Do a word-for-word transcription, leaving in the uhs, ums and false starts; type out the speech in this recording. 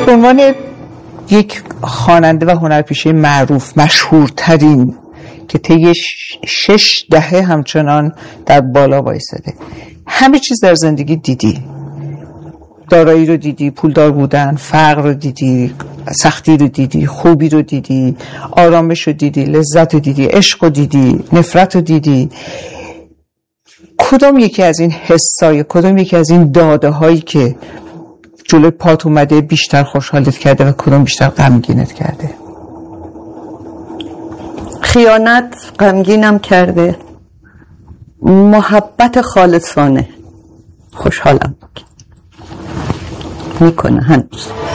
به عنوان یک خواننده و هنرپیشه معروف، مشهورترین که طی شش دهه همچنان در بالا وایساده، همه چیز در زندگی دیدی، دارایی رو دیدی، پولدار بودن، فقر رو دیدی، سختی رو دیدی، خوبی رو دیدی، آرامش رو دیدی، لذت رو دیدی، عشق رو دیدی، نفرت رو دیدی. کدام یکی از این حسای، کدام یکی از این داده هایی که جلوی پات اومده بیشتر خوشحالت کرده و کدام بیشتر غمگینت کرده؟ خیانت غمگینم کرده، محبت خالصانه خوشحالم میکنه هنوز.